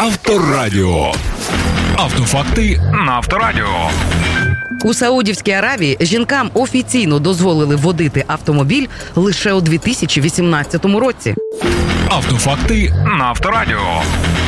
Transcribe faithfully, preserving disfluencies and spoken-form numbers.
Авторадіо. Автофакти на Авторадіо. У Саудівській Аравії жінкам офіційно дозволили водити автомобіль лише у дві тисячі вісімнадцятому році. Автофакти на Авторадіо.